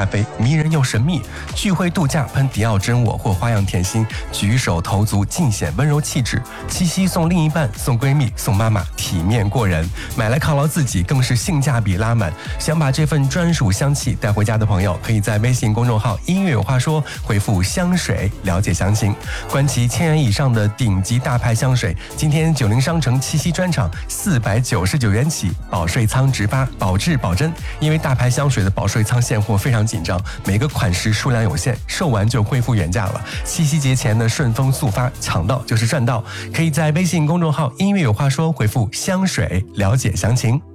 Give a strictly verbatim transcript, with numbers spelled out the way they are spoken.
咖啡，迷人又神秘；聚会度假喷迪奥真我或花样甜心，举手投足尽显温柔气质。七夕送另一半，送闺蜜，送妈妈，体面过人。买来犒劳自己，更是性价比拉满。想把这份专属香气带回家的朋友，可以在微信公众号“音乐有话说”回复“香水”了解详情。观其千元以上的顶级大牌香水，今天九零商城七夕专场四百九十九元起，保税仓直发，保质保真。因为大牌香水的保税仓现货非常紧张，每个款式数量有限，售完就恢复原价了。七夕节前的顺丰速发，抢到就是赚到。可以在微信公众号“音乐有话说”回复“香水”了解详情。